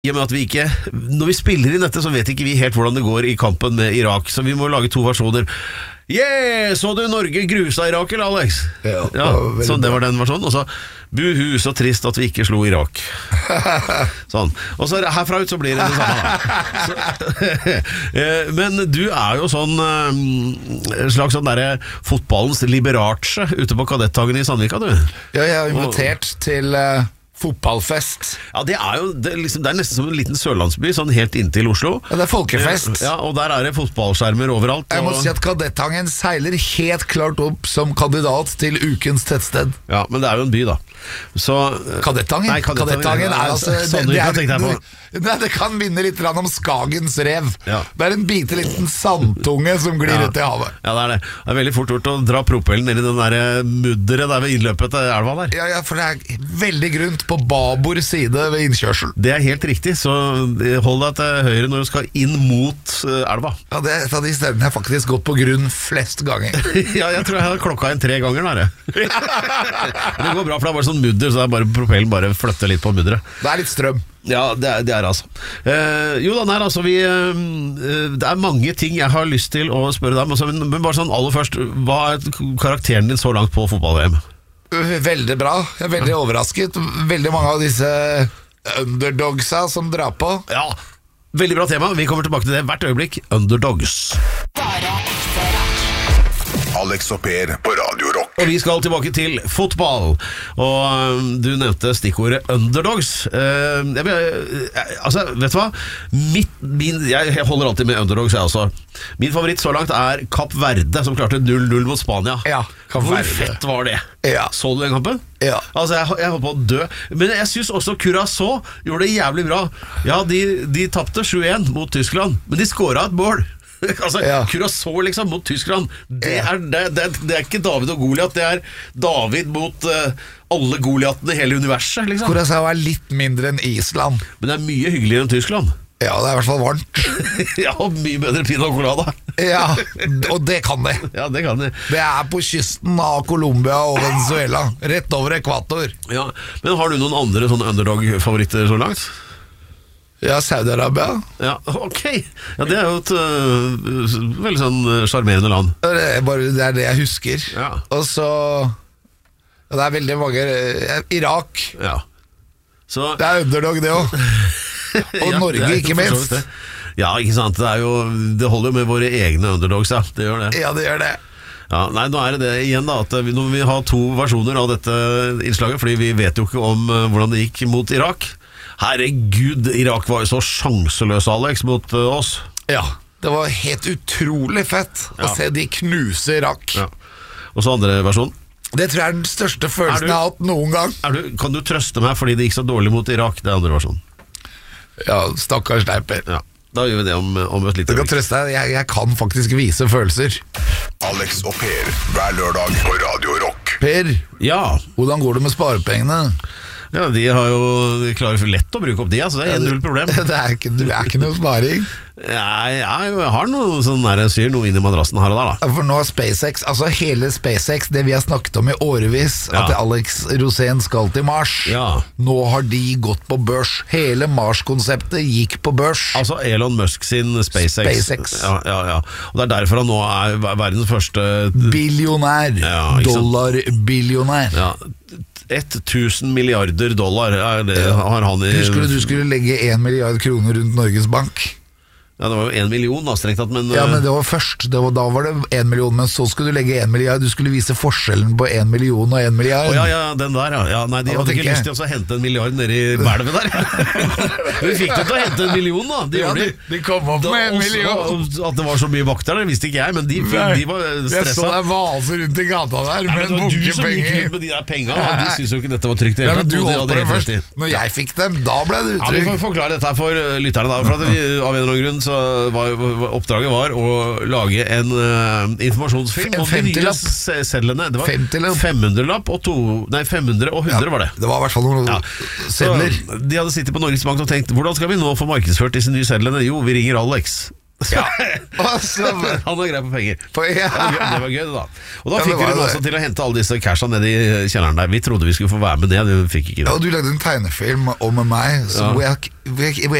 I og med at vi ikke, når vi spiller inn dette, så vet ikke vi helt hvordan det går i kampen med Irak, så vi må lage to versjoner. Så du Norge grusa Irak, eller Alex? Ja, så det var den versjonen. Og så, buhu, så trist at vi ikke slo Irak. Sånn. Og så herfra ut så blir det samme. Men du jo sånn slags sånn der fotballens Liberace ute på Kadettangen i Sandvika, du. Ja, jeg har invitert til fotballfest. Ja, det jo det er nesten som en liten sørlandsby, sånn helt inntil Oslo. Ja, det folkefest. Ja, og der det fotballskjermer overalt. Jeg må si at Kadettangen seiler helt klart opp som kandidat til ukens tettsted. Ja, men det jo en by da. Så, Kadettangen? Nei, Kadettangen altså Sandvika tenkte jeg på. Det kan minne litt om Skagens rev. Ja. Det en bitte liten sandtunge som glir ut i havet. Ja, det det veldig fort gjort å dra propellen ned i den der mudderet der ved innløpet til elva der. Ja, for det veldig grunt på babord side ved innkjørsel. Det helt riktig, så hold deg til høyre når du skal inn mot elva. Ja, det et av de stedene jeg faktisk gått på grunn flest ganger. Ja, jeg tror jeg har klokka inn 3 ganger der. Det går bra, for det bare sånn mudder, så bare propellen bare flytter litt på mudderet. Det litt strøm. Ja, det altså. Jo da, nei, altså det mange ting jeg har lyst til å spørre deg om, men bare sånn aller først, hva karakteren din så langt på fotball-VM? Veldig bra. Jeg veldig overrasket. Veldig mange av disse underdogsa som drar på. Ja, veldig bra tema. Vi kommer tilbake til det hvert øyeblikk. Underdogs. Bare ekte rock. Alex og Per på Radio Rock. Og vi skal tilbake til fotball. Og du nevnte stikkordet underdogs. Altså, vet du hva? Jeg holder alltid med underdogs, jeg også. Min favoritt så langt Kapp Verde, som klarte 0-0 mot Spania. Ja, Hvor fett var det? Ja. Så du den kampen? Ja. Altså, jeg holdt på å dø. Men jeg synes også Curaçao gjorde det jævlig bra. Ja, de tappte 7-1 mot Tyskland, men de skåret et mål. Altså, Ja. Curaçao liksom mot Tyskland. Det ikke David og Goliat. Det David mot alle Goliatene i hele universet liksom. Curaçao litt mindre enn Island. Men det mye hyggeligere enn Tyskland. Ja, det i hvert fall varmt. Ja, og mye bedre pina colada. Ja, og det kan det. Ja, det kan det. Det på kysten av Colombia og Venezuela. Rett over ekvator. Ja, men har du noen andre sånne underdog-favoritter så langt? Ja, Saudi-Arabia. Ja, ok. Ja, det jo et veldig sånn charmerende land. Det det jeg husker. Ja. Og så ja, det veldig mange Irak. Ja. Så, Det underdog, det også. Og ja, Norge, det ikke for så minst. vidt det. Ja, ikke sant. Det holder jo med våre egne underdogs, ja. Det gjør det. Ja, det gjør det. Ja, nei, nå det igjen da, at nå vil vi ha 2 versjoner av dette innslaget, fordi vi vet jo ikke om hvordan det gikk mot Irak. Herregud, Irak var jo så sjanseløs, Alex, mot oss. Ja, det var helt utrolig fett å Ja. se de knuse Irak. Ja. Og så andre versjon. Det tror jeg den største følelsen jeg har hatt noen gang. Kan du trøste meg fordi det gikk så dårlig mot Irak? Det andre versjon. Ja, stakkars deg, Per. Ja, da gjør vi det om et lite Du kan øyeblikk. trøste deg, jeg kan faktisk vise følelser. Alex og Per hver lørdag på Radio Rock. Per, Ja, hvordan går det med sparepengene? ja, de klarer for lett å bruke opp de, altså det null problem. Det ikke noe sparing. Jeg har noe sånn der, jeg syr noe inn i madrassen her og der da. For nå har SpaceX, altså hele SpaceX, det vi har snakket om i årevis, Ja. at Alex Rosén skal til Mars, Ja. nå har de gått på børs. Hele Mars-konseptet gikk på børs. Altså Elon Musk sin SpaceX. Ja. Og det derfor han nå verdens første Billionær. Ja, ikke sant. Dollarbillionær. ja, 1000 milliarder dollar har han i. Husker du skulle legge 1 milliard kroner rundt Norges Bank? Ja, det var jo 1 million da, strengt tatt, men Ja, men det var først, da var det 1 million, men så skulle du legge 1 milliard. Du skulle vise forskjellen på 1 million og 1 milliard. ja, den der, ja. Nei, de Ja, hadde tenker ikke jeg. lyst til å hente 1 milliard nede i hvelvet der. Vi fikk det til å hente 1 million da. Det Ja, gjorde de kom opp med 1 million. Og at det var så mye vakter der, visste ikke jeg, men de var Jeg så stresset. deg vase rundt i gata der Nei, med men en det var du bunke som gikk penger. rundt med de der pengene, og de syntes jo ikke dette var trygt i det Ja, hele men tatt, du og de holdt på hadde det helt først. rett i. Når jeg fikk dem, da ble det Ja, vi får utrygg. forklare dette her for lytterne da, for at av en eller annen grunn så oppdraget var å lage en informasjonsfilm En om de nye 50-lapp. sedlene. Det var 50-lapp. 500-lapp og 500 og 100 var det. Det var i hvert fall noen Ja. sedler. Så de hadde sittet på Norges Bank og tenkt, hvordan skal vi nå få markedsført disse nye sedlene? Jo, vi ringer Alex. Ja. Og så, Han var grei på penger. ja. Det var gøy, det da. Og da Ja, fikk det vi var dem det. også til å hente alle disse casha ned i kjelleren der. Vi trodde vi skulle få være med ned, vi fikk ikke Ja, det. og du lagde en tegnefilm om meg Ja. hvor